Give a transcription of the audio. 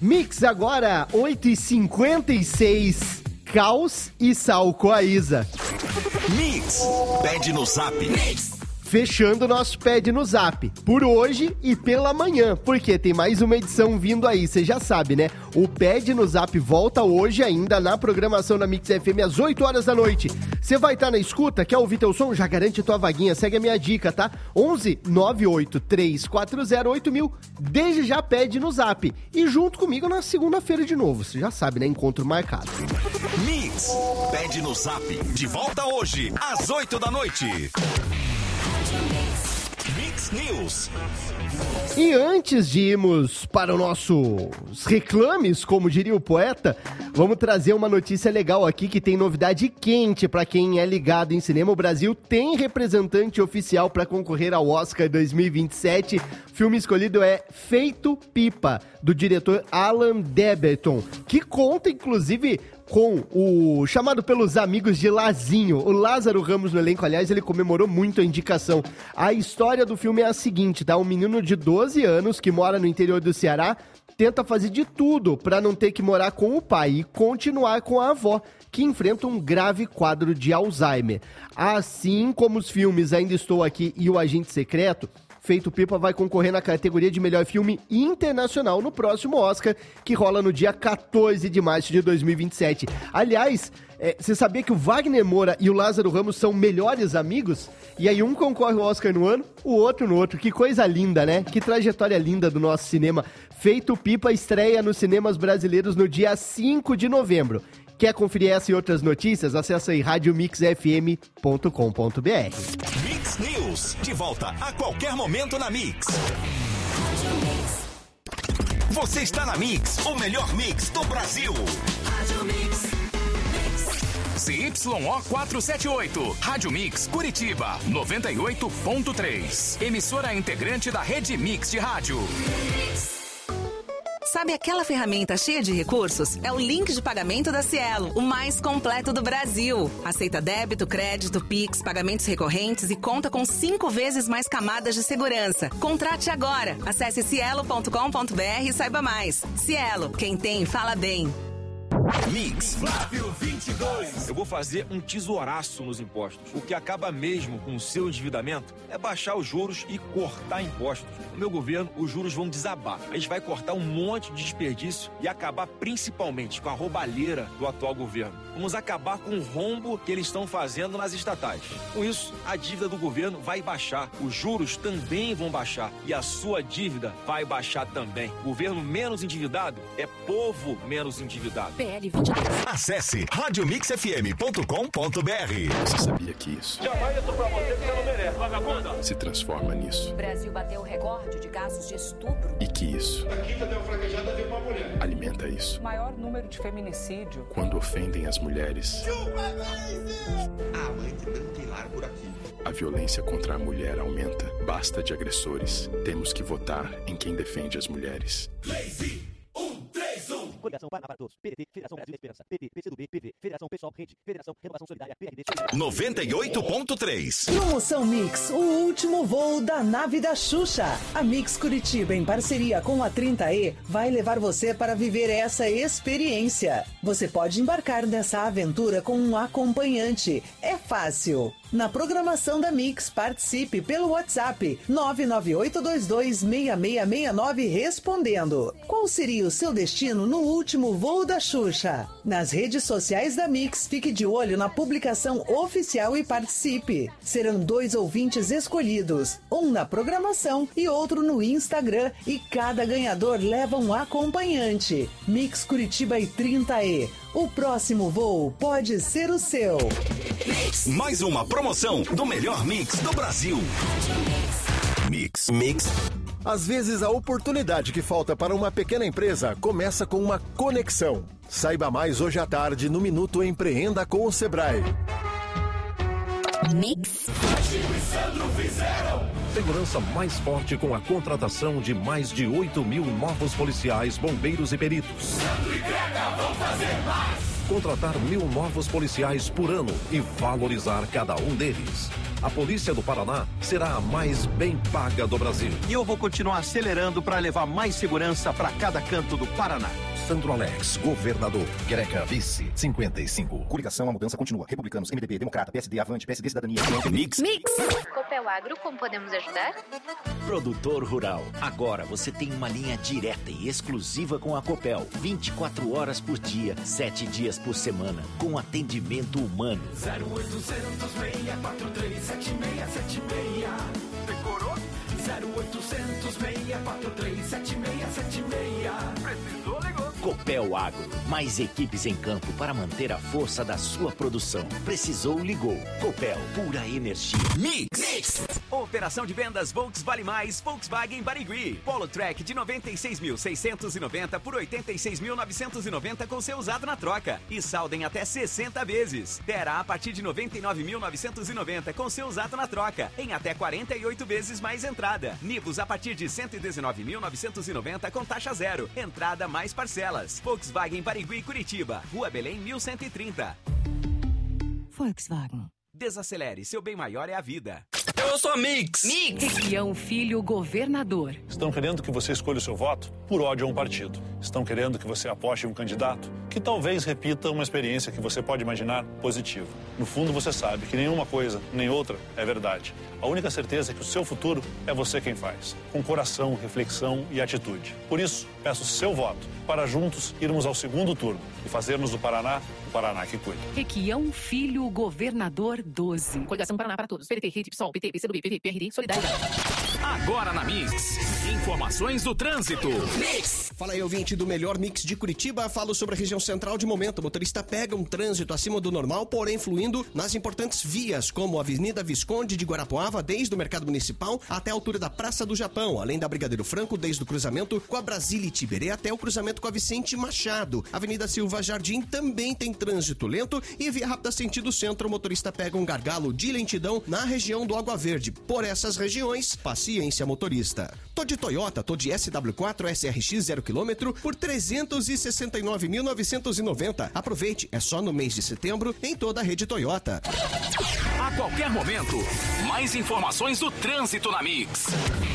Mix agora, 8h56, Caos e Sal com a Isa. Mix, pede no Zap. Mix. Fechando o nosso Pede no Zap, por hoje e pela manhã, porque tem mais uma edição vindo aí, você já sabe, né? O Pede no Zap volta hoje ainda na programação da Mix FM às 8 horas da noite. Você vai estar na escuta, quer ouvir teu som? Já garante tua vaguinha, segue a minha dica, tá? 11 98 340 8000, desde já pede no Zap. E junto comigo na segunda-feira de novo, você já sabe, né? Encontro marcado. Mix, pede no Zap, de volta hoje às 8 da noite. Mix News. E antes de irmos para os nossos reclames, como diria o poeta, vamos trazer uma notícia legal aqui que tem novidade quente para quem é ligado em cinema. O Brasil tem representante oficial para concorrer ao Oscar 2027. O filme escolhido é Feito Pipa, do diretor Alan Deberton, que conta, inclusive, com o chamado pelos amigos de Lazinho, o Lázaro Ramos no elenco. Aliás, ele comemorou muito a indicação. A história do filme é a seguinte, tá? Um menino de 12 anos que mora no interior do Ceará tenta fazer de tudo para não ter que morar com o pai e continuar com a avó, que enfrenta um grave quadro de Alzheimer. Assim como os filmes Ainda Estou Aqui e O Agente Secreto, Feito Pipa vai concorrer na categoria de melhor filme internacional no próximo Oscar, que rola no dia 14 de março de 2027. Aliás, você sabia que o Wagner Moura e o Lázaro Ramos são melhores amigos? E aí um concorre ao Oscar no ano, o outro no outro. Que coisa linda, né? Que trajetória linda do nosso cinema. Feito Pipa estreia nos cinemas brasileiros no dia 5 de novembro. Quer conferir essa e outras notícias? Acesse aí radiomixfm.com.br. Mix News, de volta a qualquer momento na Mix. Você está na Mix, o melhor mix do Brasil. CYO 478, Rádio Mix Curitiba, 98.3. Emissora integrante da Rede Mix de Rádio. Sabe aquela ferramenta cheia de recursos? É o link de pagamento da Cielo, o mais completo do Brasil. Aceita débito, crédito, Pix, pagamentos recorrentes e conta com 5 vezes mais camadas de segurança. Contrate agora. Acesse cielo.com.br e saiba mais. Cielo, quem tem, fala bem. Mix. Flávio 22. Eu vou fazer um tesouraço nos impostos. O que acaba mesmo com o seu endividamento é baixar os juros e cortar impostos. No meu governo, os juros vão desabar. A gente vai cortar um monte de desperdício e acabar principalmente com a roubalheira do atual governo. Vamos acabar com o rombo que eles estão fazendo nas estatais. Com isso, a dívida do governo vai baixar. Os juros também vão baixar. E a sua dívida vai baixar também. Governo menos endividado é povo menos endividado. PL 22. Acesse radiomixfm.com.br. Você sabia que isso Jamais isso pra você que você não merece, vagabunda. se transforma nisso? O Brasil bateu o recorde de casos de estupro. E que isso A quinta deu fraquejada de uma mulher. alimenta isso? Maior número de feminicídio. Quando ofendem as mulheres, A mãe de não tem lar por aqui. a violência contra a mulher aumenta. Basta de agressores. Temos que votar em quem defende as mulheres. Coligação Paraná para Todos, PDT, Federação Brasil da Esperança, PT, PCdoB, PV, Federação Pessoal Rede, Federação Renovação Solidária, PRD. 98.3. Promoção Mix, o último voo da nave da Xuxa. A Mix Curitiba, em parceria com a 30E, vai levar você para viver essa experiência. Você pode embarcar nessa aventura com um acompanhante. É fácil. Na programação da Mix, participe pelo WhatsApp 998226669 respondendo. Qual seria o seu destino no último voo da Xuxa? Nas redes sociais da Mix, fique de olho na publicação oficial e participe. Serão 2 ouvintes escolhidos, um na programação e outro no Instagram, e cada ganhador leva um acompanhante. Mix Curitiba e 30E. O próximo voo pode ser o seu. Mais uma promoção do melhor mix do Brasil. Mix. Às vezes, a oportunidade que falta para uma pequena empresa começa com uma conexão. Saiba mais hoje à tarde no Minuto Empreenda com o Sebrae. Mix. Segurança mais forte com a contratação de mais de 8 mil novos policiais, bombeiros e peritos. contratar 1.000 novos policiais por ano e valorizar cada um deles. A Polícia do Paraná será a mais bem paga do Brasil. E eu vou continuar acelerando para levar mais segurança para cada canto do Paraná. Sandro Alex, governador. Greca, vice, 55. Coligação, a mudança continua. Republicanos, MDB, Democrata, PSD, Avante, PSD, Cidadania, Mix. Copel Agro, como podemos ajudar? Produtor rural. Agora você tem uma linha direta e exclusiva com a Copel. 24 horas por dia, 7 dias por semana, com atendimento humano. 0800 643 7676. Decorou? 0800 643 7676. Precisou, ligou. Copel Agro. Mais equipes em campo para manter a força da sua produção. Precisou, ligou. Copel, pura energia. Mix. Operação de vendas Volks Vale Mais, Volkswagen Barigui. Polo Track de 96.690 por 86.990 com seu usado na troca. E saldem até 60 vezes. Terá a partir de 99.990 com seu usado na troca. Em até 48 vezes mais entrada. Nivus a partir de 119.990 com taxa zero. Entrada mais parcelas. Volkswagen Barigui, Curitiba. Rua Belém, 1130. Volkswagen. Desacelere, seu bem maior é a vida. Eu sou a Mix. Requião Filho, governador. Estão querendo que você escolha o seu voto por ódio a um partido. Estão querendo que você aposte em um candidato que talvez repita uma experiência que você pode imaginar positiva. No fundo, você sabe que nenhuma coisa, nem outra, é verdade. A única certeza é que o seu futuro é você quem faz, com coração, reflexão e atitude. Por isso, peço seu voto para juntos irmos ao segundo turno e fazermos do Paraná o Paraná que cuida. Requião Filho, governador 12. Coligação Paraná para todos. PDT, Rede, PSOL, PT, PCdoB, PV, PRD, Solidariedade. Agora na Mix, informações do trânsito. Mix. Fala aí, ouvinte do melhor Mix de Curitiba. Falo sobre a região central de momento. O motorista pega um trânsito acima do normal, porém fluindo nas importantes vias, como a Avenida Visconde de Guarapuava, desde o Mercado Municipal até a altura da Praça do Japão, além da Brigadeiro Franco, desde o cruzamento com a Brasília e Tiberê até o cruzamento com a Vicente Machado. Avenida Silva Jardim também tem trânsito lento e via rápida sentido centro. O motorista pega um gargalo de lentidão na região do Água Verde. Por essas regiões, paciência, motorista. Tô de Toyota, tô de SW4 SRX 0 km por 369.990. Aproveite, é só no mês de setembro em toda a rede Toyota. A qualquer momento, mais informações do trânsito na Mix.